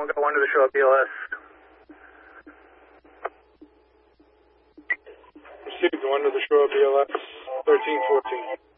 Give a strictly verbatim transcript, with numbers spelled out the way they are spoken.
one, got one to the show at B L S. Received one to the show at B L S, thirteen fourteen.